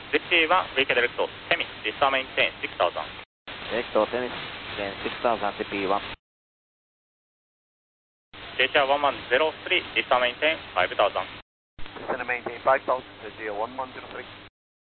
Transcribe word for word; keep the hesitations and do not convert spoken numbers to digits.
Z P one, we can direct to Temis, distal maintain six thousand. Direct to Temis, then six thousand Z P one. Asia one one zero three, distal maintain five thousand. Descend and maintain five thousand, Z P one one zero three.